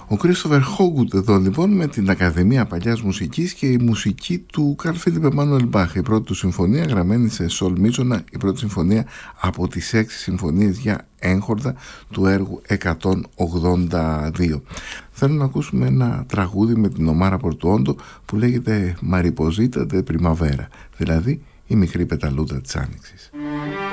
Ο Κρίστοφερ Χόγκουτ εδώ λοιπόν με την Ακαδημία Παλιάς Μουσικής και η μουσική του Καρλ Φίλιπ Εμμάνουελ Μπάχ. Η πρώτη του συμφωνία γραμμένη σε σολ μίζωνα, η πρώτη συμφωνία από τις 6 συμφωνίες για έγχορδα του έργου 182. Θέλω να ακούσουμε ένα τραγούδι με την Ομάρα Πορτουόντο που λέγεται Mariposita de Primavera, δηλαδή η μικρή πεταλούδα της Άνοιξης.